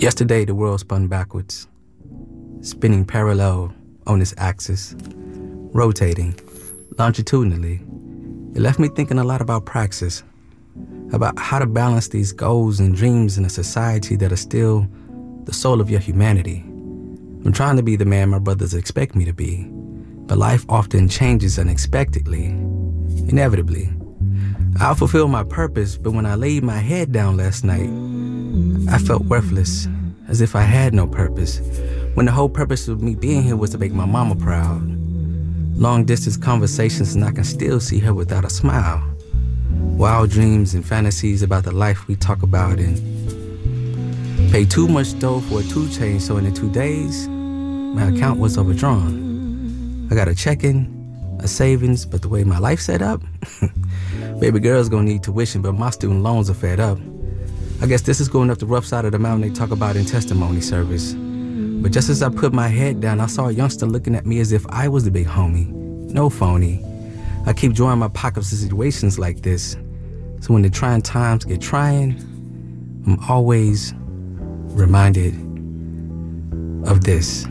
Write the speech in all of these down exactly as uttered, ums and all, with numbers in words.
Yesterday, the world spun backwards, spinning parallel on its axis, rotating longitudinally. It left me thinking a lot about praxis, about how to balance these goals and dreams in a society that is still the soul of your humanity. I'm trying to be the man my brothers expect me to be, but life often changes unexpectedly, inevitably. I'll fulfill my purpose, but when I laid my head down last night, I felt worthless, as if I had no purpose, when the whole purpose of me being here was to make my mama proud. Long distance conversations and I can still see her without a smile. Wild dreams and fantasies about the life we talk about, and paid too much dough for a two change, so in the two days, my account was overdrawn. I got a check-in, a savings, but the way my life's set up, baby girl's gonna need tuition, but my student loans are fed up. I guess this is going up the rough side of the mountain they talk about in testimony service. But just as I put my head down, I saw a youngster looking at me as if I was the big homie. No phony. I keep drawing my pockets to situations like this, so when the trying times get trying, I'm always reminded of this.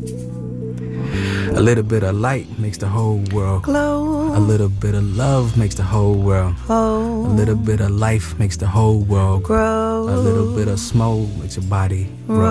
A little bit of light makes the whole world glow. A little bit of love makes the whole world oh. A little bit of life makes the whole world grow. A little bit of smoke makes your body grow.